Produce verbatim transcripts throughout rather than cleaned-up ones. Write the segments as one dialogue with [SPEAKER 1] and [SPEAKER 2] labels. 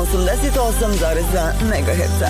[SPEAKER 1] osamdeset osam zarez dva megaherca.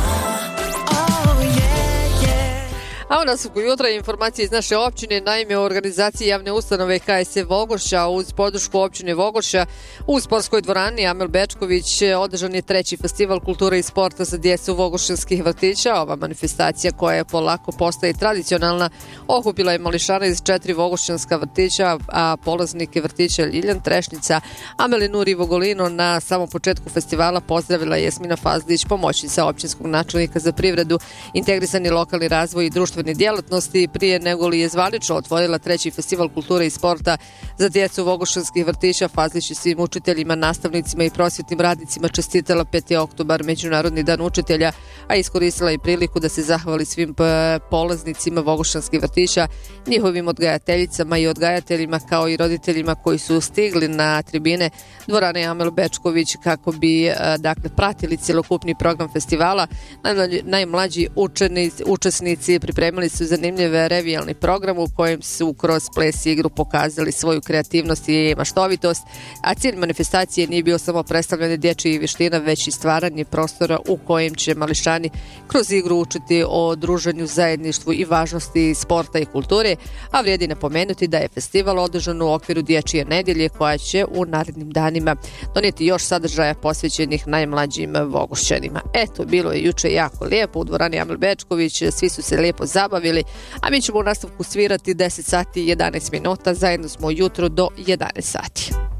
[SPEAKER 2] A u nastavku jutra informacije iz naše općine. Naime, u organizaciji javne ustanove K S E Vogošća uz podršku općine Vogošća u sportskoj dvorani Amel Bečković održan je treći festival kulture i sporta za djecu vogošćanskih vrtića. Ova manifestacija, koja je polako postaje tradicionalna, okupila je mališana iz četiri vogošćanska vrtića, a polaznike vrtića Ljiljan, Trešnica, Amelinur i Vogolino na samom početku festivala pozdravila Jasmina Fazdić, pomoćnica općinskog načelnika za privredu, integrisani lokalni razvoj i društveni djelatnosti, prije nego li je zvanično otvorila treći festival kulture i sporta za djecu vogošćanskih vrtića. Fazlić i svim učiteljima, nastavnicima i prosvjetnim radnicima čestitala peti oktobar, Međunarodni dan učitelja, a iskoristila i priliku da se zahvali svim polaznicima vogošćanskih vrtića, njihovim odgajateljicama i odgajateljima, kao i roditeljima koji su stigli na tribine dvorane Amel Bečković kako bi dakle pratili cjelokupni program festivala. Najmlađi, najmlađi učenici, učesnici pripremili su zanimljive revijalni program u kojem su kroz ples i igru pokazali svoju kreativnost i maštovitost, a cilj manifestacije nije bio samo predstavljanje dječjih vještina, već i stvaranje prostora u kojem će mališani kroz igru učiti o druženju, zajedništvu i važnosti sporta i kulture, a vrijedi napomenuti da je festival održan u okviru dječje nedjelje koja će u narednim danima donijeti još sadržaja posvećenih najmlađim Vogošćanima. Eto, bilo je juče jako lijepo u dvorani Amel Bečković, svi su se lijepo zabavili, a mi ćemo u nastavku svirati deset sati i jedanaest minuta, zajedno smo jutro do jedanaest sati.